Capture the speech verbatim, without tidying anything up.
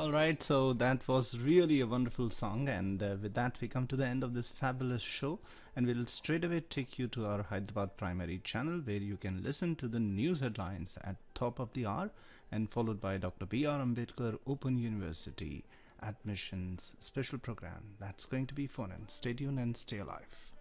All right, so that was really a wonderful song, and uh, with that, we come to the end of this fabulous show, and we'll straight away take you to our Hyderabad primary channel where you can listen to the news headlines at top of the hour, and followed by Doctor B R. Ambedkar Open University admissions special program. That's going to be fun, and stay tuned and stay alive.